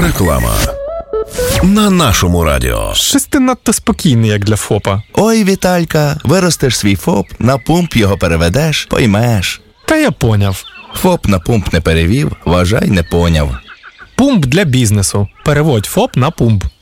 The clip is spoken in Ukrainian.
Реклама на нашому радіо. Щось ти надто спокійний, як для ФОПа. Ой, Віталька, виростеш свій ФОП, на пумп його переведеш, поймеш. Та я поняв. ФОП на пумп не перевів, вважай, не поняв. Пумп для бізнесу. Переводь ФОП на пумп.